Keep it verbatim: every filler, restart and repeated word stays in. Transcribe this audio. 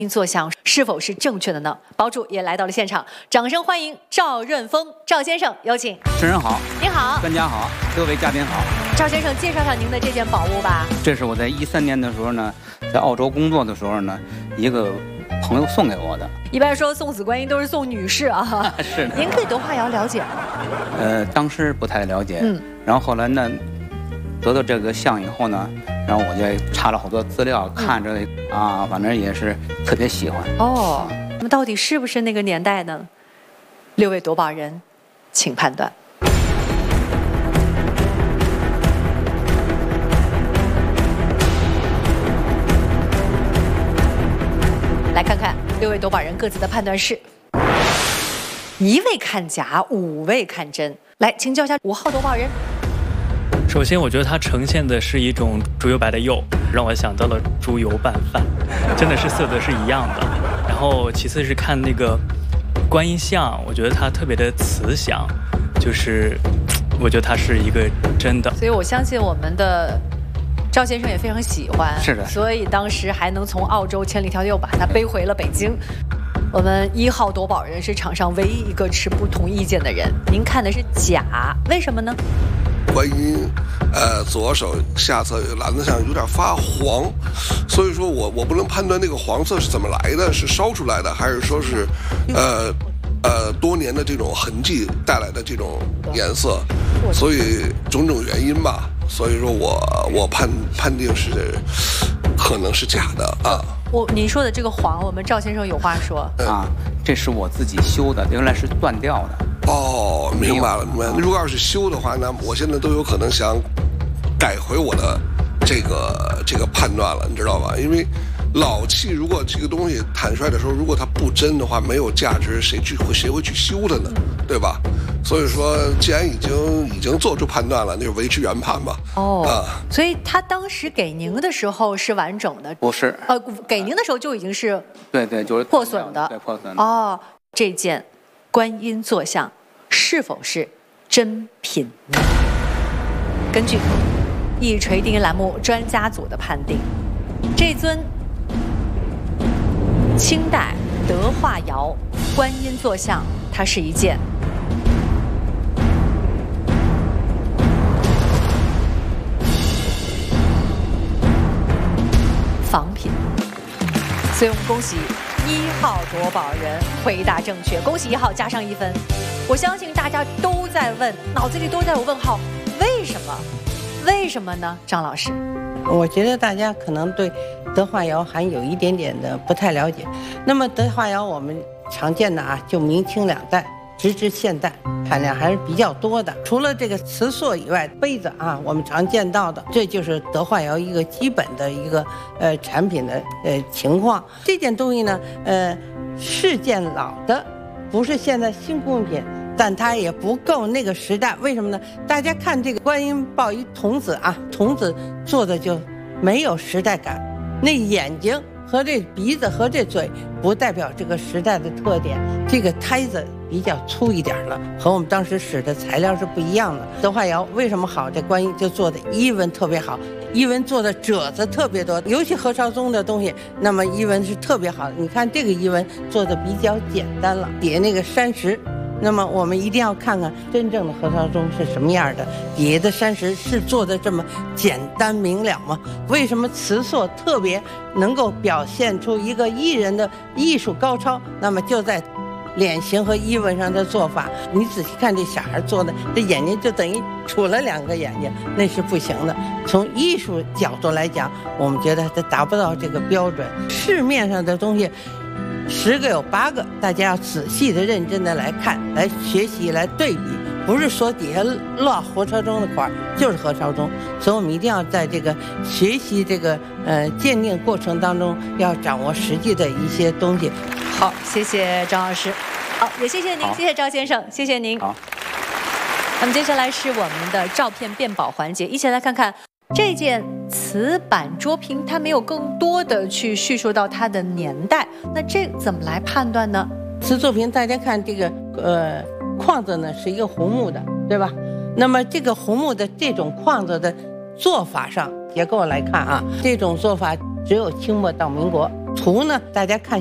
音坐像是否是正确的呢？堡主也来到了现场，掌声欢迎赵润峰赵先生，有请。 主持人好， 您好， 专家好，各位嘉宾好。 赵先生，介绍下您的这件宝物吧。 这是我在一三年的时候呢，在澳洲工作的时候呢，一个朋友送给我的。 一般说送子观音都是送女士啊， 是的。 您对德化窑了解吗？ 呃，当时不太了解，嗯，然后后来呢，得到这个像以后呢，然后我就查了好多资料，看着、嗯、啊，反正也是特别喜欢。 哦，那么到底是不是那个年代呢？六位夺宝人，请判断。来看看六位夺宝人各自的判断是：一位看假，五位看真。来，请教一下五号夺宝人。 首先，我觉得它呈现的是一种猪油白的釉，让我想到了猪油拌饭，真的是色泽是一样的。然后，其次是看那个观音像，我觉得它特别的慈祥，就是我觉得它是一个真的。 所以我相信我们的赵先生也非常喜欢， 是的， 所以当时还能从澳洲千里迢迢把它背回了北京。我们一号夺宝人是场上唯一一个持不同意见的人，您看的是假，为什么呢？ 观音，呃，左手下侧篮子上有点发黄，所以说我我不能判断那个黄色是怎么来的，是烧出来的，还是说是，呃，呃多年的这种痕迹带来的这种颜色，所以种种原因吧，所以说我我判判定是可能是假的啊。 我您说的这个黄，我们赵先生有话说啊，这是我自己修的，原来是断掉的。 哦，明白了，明白了。如果要是修的话，那我现在都有可能想改回我的这个这个判断了，你知道吧？因为老器如果这个东西坦率的时候，如果它不真的话，没有价值，谁去谁会去修它呢？对吧？所以说，既然已经已经做出判断了，那就维持原判吧。 哦，啊，所以他当时给您的时候是完整的， 不是？ 呃，给您的时候就已经是对对，就是破损的， 对破损的。 哦，这件观音坐像是否是真品呢？根据一锤定音栏目专家组的判定，这尊清代德化窑观音坐像，它是一件仿品，所以我们恭喜一号夺宝人回答正确，恭喜一号加上一分。我相信大家都在问，脑子里都在有问号，为什么？为什么呢？张老师， 我觉得大家可能对德化窑还有一点点的不太了解。那么德化窑我们常见的啊，就明清两代直至现代，产量还是比较多的。除了这个瓷塑以外，杯子啊，我们常见到的，这就是德化窑一个基本的一个呃产品的呃情况。这件东西呢，呃，是件老的，不是现在新工艺品，但它也不够那个时代。为什么呢？大家看这个观音抱一童子啊，童子做的就没有时代感，那眼睛和这鼻子和这嘴不代表这个时代的特点，这个胎子比较粗一点了，和我们当时使的材料是不一样的。德化窑为什么好？这观音就做的衣纹特别好，衣纹做的褶子特别多，尤其何绍宗的东西，那么衣纹是特别好的。你看这个衣纹做的比较简单了，底下那个山石，那么我们一定要看看真正的何绍宗是什么样的，底下的山石是做的这么简单明了吗？为什么瓷塑特别能够表现出一个艺人的艺术高超？那么就在脸型和衣纹上的做法，你仔细看这小孩做的，这眼睛就等于杵了两个眼睛，那是不行的。从艺术角度来讲，我们觉得它达不到这个标准。市面上的东西十个有八个，大家要仔细的、认真的来看、来学习、来对比，不是说底下落何绍宗的款就是何绍宗。所以我们一定要在这个学习这个呃鉴定过程当中，要掌握实际的一些东西。 好，谢谢张老师。好，也谢谢您，谢谢赵先生，谢谢您。 好， 那么接下来是我们的照片辨宝环节，一起来看看这件瓷板桌屏，它没有更多的去叙述到它的年代，那这怎么来判断呢？ 瓷作品，大家看这个呃框子呢是一个红木的，对吧？那么这个红木的这种框子的做法上结构来看啊，这种做法只有清末到民国图呢，大家看